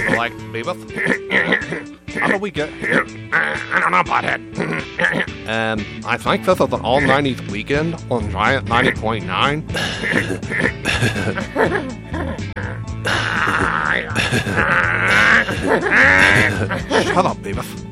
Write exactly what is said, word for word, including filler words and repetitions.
like, Beavis? How did we get here? I don't know, Butthead. And I think this is an all-nineties weekend on Giant ninety point nine. Shut up, Beavis.